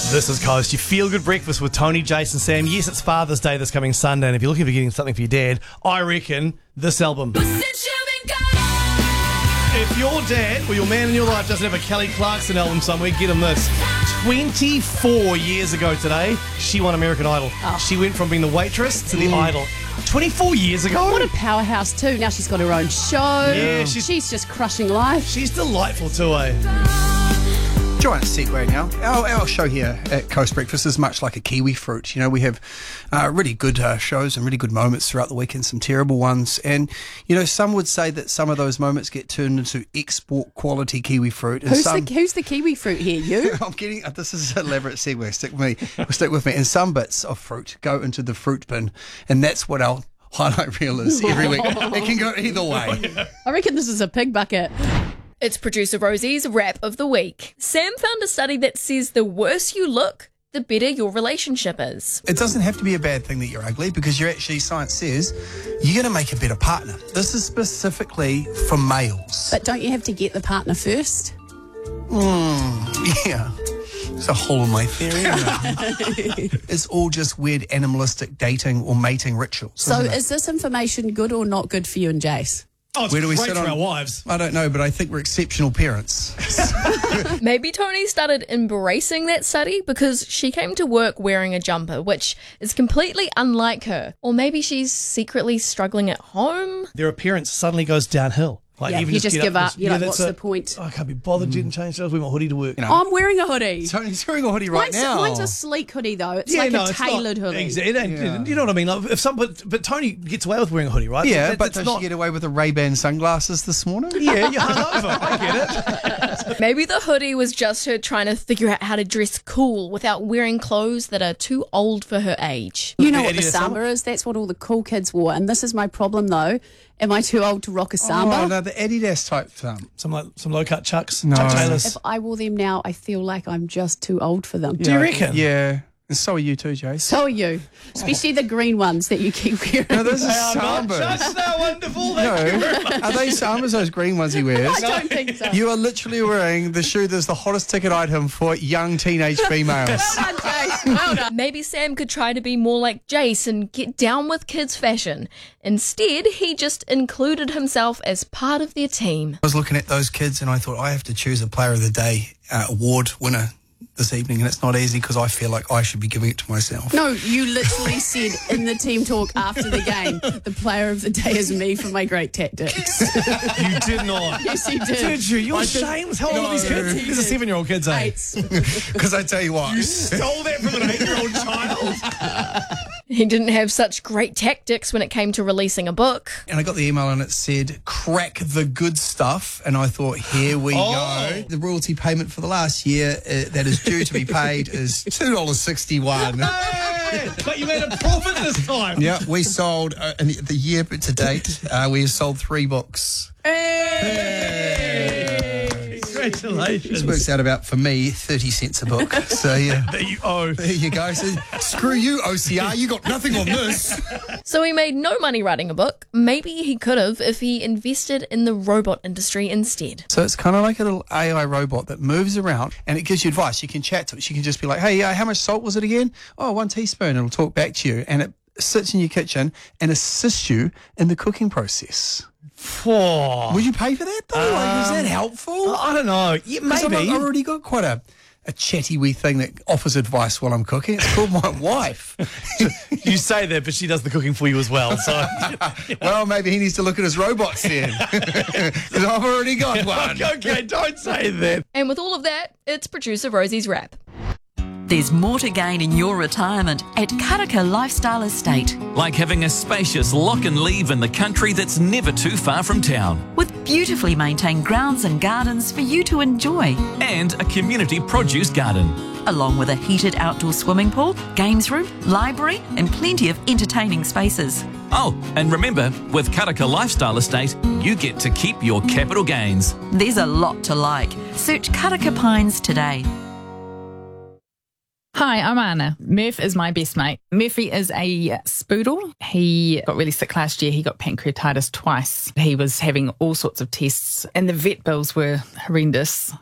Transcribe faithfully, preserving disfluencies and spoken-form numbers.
This is Coast. You feel good breakfast with Tony, Jason, Sam. Yes, it's Father's Day this coming Sunday, and if you're looking for getting something for your dad, I reckon this album. If your dad or your man in your life doesn't have a Kelly Clarkson album somewhere, get him this. twenty-four years ago today, she won American Idol. Oh. She went from being the waitress to the mm. idol. twenty-four years ago? What a powerhouse too. Now she's got her own show. Yeah, she's, she's just crushing life. She's delightful too, eh? Giant segue now. Our, our show here at Coast Breakfast is much like a kiwi fruit. You know, we have uh, really good uh, shows and really good moments throughout the week and some terrible ones. And, you know, some would say that some of those moments get turned into export quality kiwi fruit. And who's, some, the, who's the kiwi fruit here, you? I'm getting, this is an elaborate segue. Stick with me. Stick with me. And some bits of fruit go into the fruit bin. And that's what our highlight reel is every week. It can go either way. I reckon this is a pig bucket. It's producer Rosie's Rap of the Week. Sam found a study that says the worse you look, the better your relationship is. It doesn't have to be a bad thing that you're ugly, because you're actually, science says, you're going to make a better partner. This is specifically for males. But don't you have to get the partner first? Mm, yeah. There's a hole in my theory. It's all just weird animalistic dating or mating rituals. So is this information good or not good for you and Jace? Oh, it's Where do we great sit for on our wives. I don't know, but I think we're exceptional parents. Maybe Tony started embracing that study because she came to work wearing a jumper, which is completely unlike her. Or maybe she's secretly struggling at home. Their appearance suddenly goes downhill. Like, Yeah, even you just get give up. and- You're like, that's what's a- the point? Oh, I can't be bothered getting changed. I was wearing my hoodie to work. You know, Oh, I'm wearing a hoodie. Tony's wearing a hoodie right mine's, now. mine's a sleek hoodie, though. It's like a it's tailored not, hoodie. Exactly. Yeah. You know what I mean? Like, if some, but, but Tony gets away with wearing a hoodie, right? Yeah, That- but that's does not, she get away with the Ray-Ban sunglasses this morning? Yeah, you're hungover. I get it. Maybe the hoodie was just her trying to figure out how to dress cool without wearing clothes that are too old for her age. You know The what the Adidas samba samba? is? That's what all the cool kids wore. And this is my problem, though. Am I too old to rock a samba? Oh, no, the Adidas type um, Some like some low cut chucks, No. Chuck Taylors. If I wore them now, I feel like I'm just too old for them. Do you reckon? Yeah. And so are you too, Jace. So are you. Especially the green ones that you keep wearing. No, those are They are not sambas. just so wonderful. No, Thank you very much. are they sambas, those green ones he wears? I don't think so. You are literally wearing the shoe that's the hottest ticket item for young teenage females. Well done, Jace. Well done. Maybe Sam could try to be more like Jace and get down with kids' fashion. Instead, he just included himself as part of their team. I was looking at those kids and I thought, I have to choose a Player of the Day uh, award winner this evening, and it's not easy because I feel like I should be giving it to myself. No, you literally said in the team talk after the game, the player of the day is me for my great tactics. You did not. Yes, you did. Did you? You're I did- ashamed? How old are these No. kids? These are seven-year-old kids, eh? Eights. Because I tell you what, You stole that from an eight-year-old child? He didn't have such great tactics when it came to releasing a book. and I got the email and it said, crack the good stuff. And I thought, here we Oh. go. The royalty payment for the last year uh, that is due to be paid is two dollars sixty-one. Hey, but you made a profit this time. Yeah, we sold, uh, in the year to date, uh, we have sold three books. Congratulations. This works out about, for me, thirty cents a book. So, yeah. That you owe. There you go. So, screw you, O C R. You got nothing on this. So he made no money writing a book. Maybe he could have if he invested in the robot industry instead. So it's kind of like a little A I robot that moves around and it gives you advice. You can chat to it. You can just be like, hey, uh, how much salt was it again? Oh, one teaspoon. It'll talk back to you. And it sits in your kitchen and assists you in the cooking process. Oh, Would you pay for that, though? like, is that Um, helpful? I don't know. Yeah, 'Cause I've- maybe. I've already got quite a, a chatty wee thing that offers advice while I'm cooking. It's called my wife. You say that, but she does the cooking for you as well. So Well, maybe he needs to look at his robots then. Because I've already got one. okay, don't say that. And with all of that, it's producer Rosie's Rap. There's more to gain in your retirement at Karaka Lifestyle Estate. Like having a spacious lock and leave in the country that's never too far from town. With beautifully maintained grounds and gardens for you to enjoy. And a community produce garden. Along with a heated outdoor swimming pool, games room, library and plenty of entertaining spaces. Oh, and remember, with Karaka Lifestyle Estate, you get to keep your capital gains. There's a lot to like. Search Karaka Pines today. Hi, I'm Anna. Murph is my best mate. Murphy is a spoodle. He got really sick last year. He got pancreatitis twice. He was having all sorts of tests and the vet bills were horrendous.